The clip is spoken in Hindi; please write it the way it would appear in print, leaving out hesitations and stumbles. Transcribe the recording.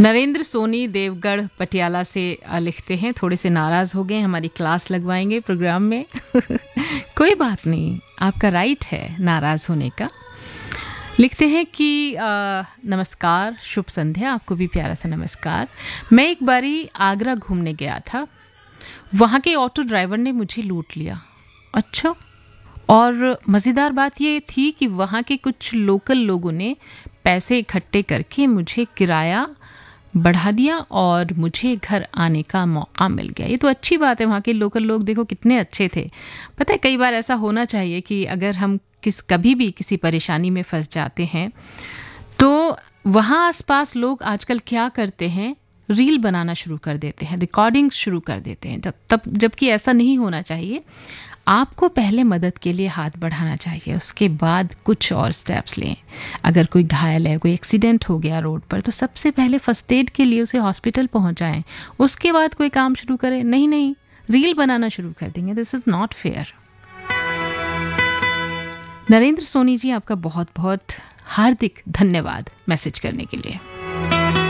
नरेंद्र सोनी देवगढ़ पटियाला से लिखते हैं, थोड़े से नाराज़ हो गए, हमारी क्लास लगवाएंगे प्रोग्राम में। कोई बात नहीं, आपका राइट है नाराज़ होने का। लिखते हैं कि नमस्कार, शुभ संध्या, आपको भी प्यारा सा नमस्कार। मैं एक बारी आगरा घूमने गया था, वहाँ के ऑटो ड्राइवर ने मुझे लूट लिया। अच्छा, और मज़ेदार बात ये थी कि वहाँ के कुछ लोकल लोगों ने पैसे इकट्ठे करके मुझे किराया बढ़ा दिया और मुझे घर आने का मौका मिल गया। ये तो अच्छी बात है, वहाँ के लोकल लोग देखो कितने अच्छे थे। पता है, कई बार ऐसा होना चाहिए कि अगर हम कभी भी किसी परेशानी में फंस जाते हैं तो वहाँ आसपास लोग आजकल क्या करते हैं, रील बनाना शुरू कर देते हैं, रिकॉर्डिंग्स शुरू कर देते हैं। जबकि ऐसा नहीं होना चाहिए। आपको पहले मदद के लिए हाथ बढ़ाना चाहिए, उसके बाद कुछ और स्टेप्स लें। अगर कोई घायल है, कोई एक्सीडेंट हो गया रोड पर, तो सबसे पहले फर्स्ट एड के लिए उसे हॉस्पिटल पहुंचाएं, उसके बाद कोई काम शुरू करें। नहीं, रील बनाना शुरू कर देंगे, this is not fair. Narendra Soni ji, आपका बहुत बहुत हार्दिक धन्यवाद मैसेज करने के लिए।